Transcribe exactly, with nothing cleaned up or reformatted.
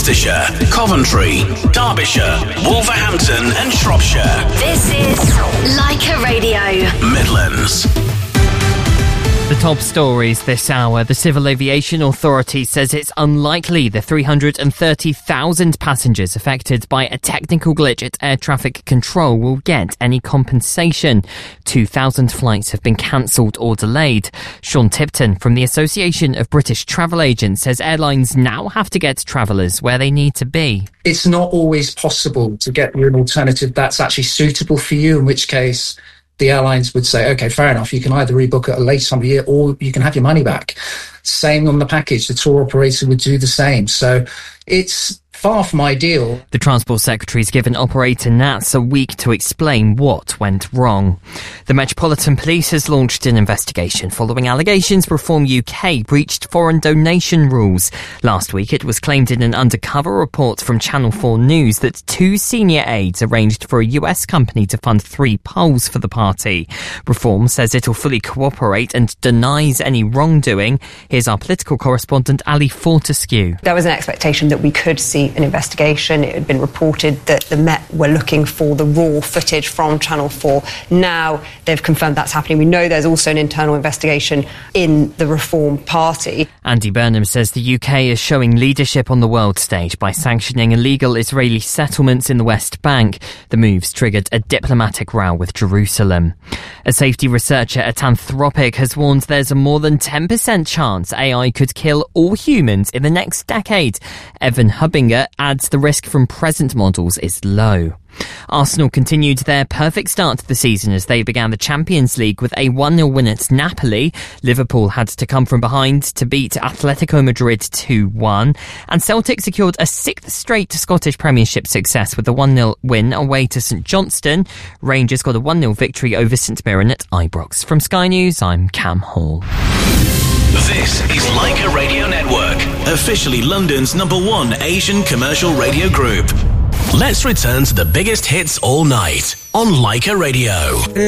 Worcestershire, Coventry, Derbyshire, Wolverhampton and Shropshire. This is Leica Radio. Midlands. The top stories this hour. The Civil Aviation Authority says it's unlikely the three hundred thirty thousand passengers affected by a technical glitch at air traffic control will get any compensation. two thousand flights have been cancelled or delayed. Sean Tipton from the Association of British Travel Agents says airlines now have to get travellers where they need to be. It's not always possible to get you an alternative that's actually suitable for you, in which case the airlines would say, OK, fair enough, you can either rebook at a later time of year or you can have your money back. Same on the package, the tour operator would do the same. So it's far from ideal. The Transport Secretary's given operator N A T S a week to explain what went wrong. The Metropolitan Police has launched an investigation following allegations Reform U K breached foreign donation rules. Last week it was claimed in an undercover report from Channel four News that two senior aides arranged for a U S company to fund three polls for the party. Reform says it'll fully cooperate and denies any wrongdoing. Here's our political correspondent Ali Fortescue. There was an expectation that we could see an investigation. It had been reported that the Met were looking for the raw footage from Channel four. Now they've confirmed that's happening. We know there's also an internal investigation in the Reform Party. Andy Burnham says the U K is showing leadership on the world stage by sanctioning illegal Israeli settlements in the West Bank. The moves triggered a diplomatic row with Jerusalem. A safety researcher at Anthropic has warned there's a more than ten percent chance A I could kill all humans in the next decade. Evan Hubbinger adds the risk from present models is low. Arsenal continued their perfect start to the season as they began the Champions League with a one nil win at Napoli. Liverpool had to come from behind to beat Atletico Madrid two one. And Celtic secured a sixth straight Scottish Premiership success with a one nil win away to St Johnstone. Rangers got a one nil victory over St Mirren at Ibrox. From Sky News, I'm Cam Hall. This is Leica Radio Network, officially London's number one Asian commercial radio group. Let's return to the biggest hits all night on Leica Radio.